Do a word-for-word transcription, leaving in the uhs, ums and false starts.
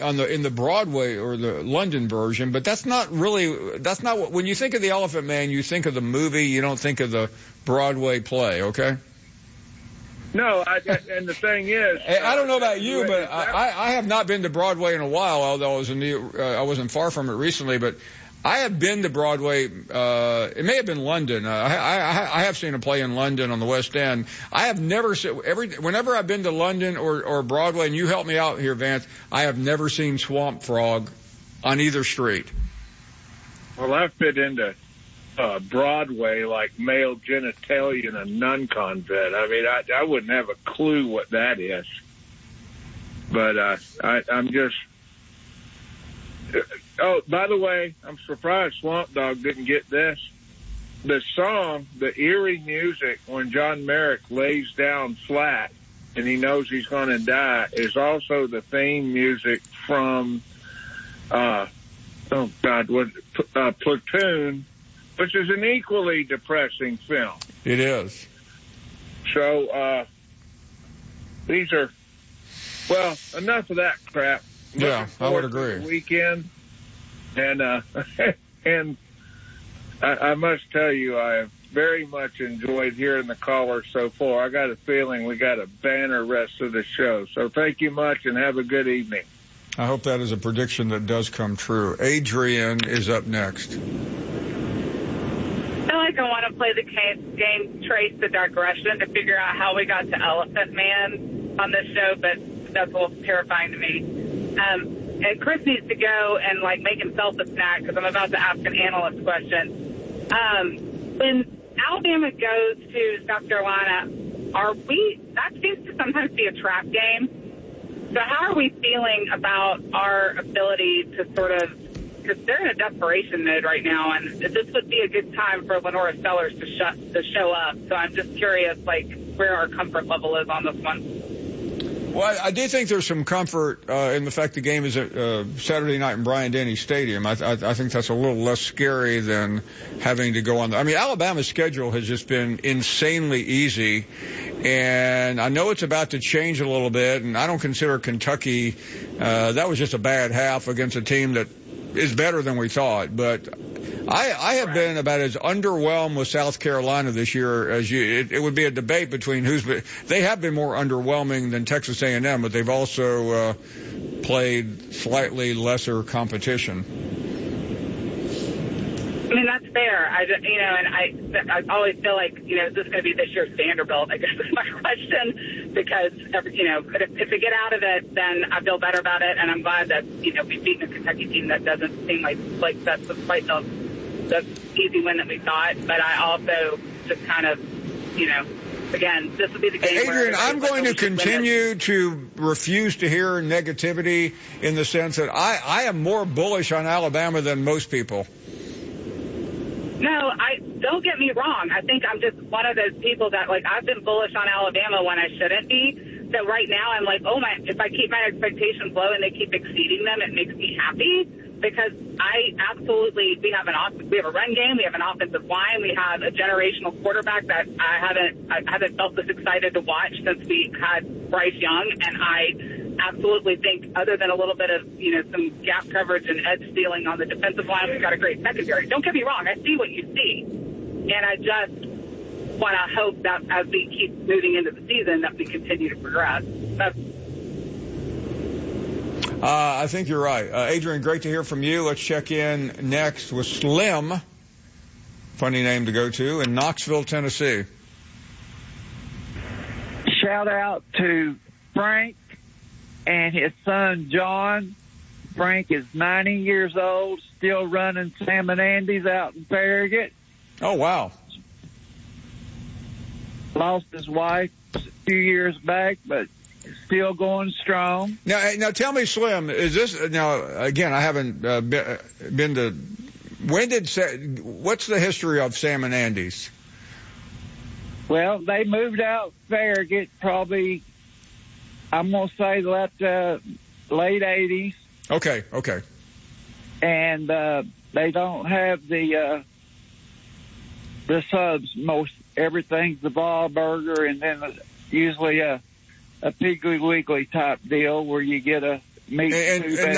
on the in the Broadway or the London version, but that's not really that's not what when you think of the Elephant Man, you think of the movie, you don't think of the Broadway play, okay? No, I, and the thing is, I don't know about you, but I, I have not been to Broadway in a while, although I was in New, uh, I wasn't far from it recently, but I have been to Broadway. Uh, it may have been London. Uh, I, I, I have seen a play in London on the West End. I have never seen every. Whenever I've been to London or, or Broadway, and you help me out here, Vance, I have never seen Swamp Frog on either street. Well, I've been into uh, Broadway like male genitalia in a nun convent. I mean, I, I wouldn't have a clue what that is. But uh, I, I'm just. Oh, by the way, I'm surprised Swamp Dogg didn't get this. The song, the eerie music, when John Merrick lays down flat and he knows he's going to die, is also the theme music from, uh, oh, God, what, uh, Platoon, which is an equally depressing film. It is. So, uh, these are, well, enough of that crap. Yeah, I would agree. Weekend, and uh, and I, I must tell you, I have very much enjoyed hearing the callers so far. I got a feeling we got a banner rest of the show. So thank you much, and have a good evening. I hope that is a prediction that does come true. Adrian is up next. I feel like I want to play the game Trace the Digression to figure out how we got to Elephant Man on this show, but that's a little terrifying to me. Um, and Chris needs to go and, like, make himself a snack because I'm about to ask an analyst question. Um, when Alabama goes to South Carolina, are we, that seems to sometimes be a trap game. So how are we feeling about our ability to sort of, because they're in a desperation mode right now, and this would be a good time for Lenora Sellers to, sh- to show up. So I'm just curious, like, where our comfort level is on this one. Well, I, I do think there's some comfort uh, in the fact the game is at uh, Saturday night in Bryant-Denny Stadium. I, I, I think that's a little less scary than having to go on. The, I mean, Alabama's schedule has just been insanely easy, and I know it's about to change a little bit, and I don't consider Kentucky, uh, that was just a bad half against a team that is better than we thought, but I, I have been about as underwhelmed with South Carolina this year as you. It, it would be a debate between who's been. They have been more underwhelming than Texas A and M, but they've also uh, played slightly lesser competition. I mean, that's fair. I, you know, and I, I always feel like, you know, is this going to be this year's Vanderbilt? I guess is my question, because every, you know, if, if they get out of it, then I feel better about it, and I'm glad that, you know, we've beaten a Kentucky team that doesn't seem like like that's quite the the easy win that we thought. But I also just kind of, you know, again, this will be the game. Adrian, I'm going to continue to refuse to hear negativity in the sense that I, I am more bullish on Alabama than most people. No, I don't get me wrong. I think I'm just one of those people that, like, I've been bullish on Alabama when I shouldn't be. So right now I'm like, oh my, if I keep my expectations low and they keep exceeding them, it makes me happy, because I absolutely, we have an we have a run game, we have an offensive line, we have a generational quarterback that I haven't I haven't felt this excited to watch since we had Bryce Young, and I absolutely think, other than a little bit of, you know, some gap coverage and edge stealing on the defensive line, we've got a great secondary. Don't get me wrong, I see what you see, and I just want to hope that as we keep moving into the season that we continue to progress. That's Uh, I think you're right. Uh, Adrian, great to hear from you. Let's check in next with Slim, funny name to go to, in Knoxville, Tennessee. Shout out to Frank and his son, John. Frank is ninety years old, still running Sam and Andy's out in Farragut. Oh, wow. Lost his wife a few years back, but still going strong. Now, now tell me, Slim, is this, now, again, I haven't uh, been, been to, when did, what's the history of Sam and Andy's? Well, they moved out Farragut probably, I'm going to say, left, uh, late eighties. Okay, okay. And uh, they don't have the uh, the subs. Most everything's the Wahlburger, and then usually a, a Piggly Wiggly type deal where you get a meat. And, and, and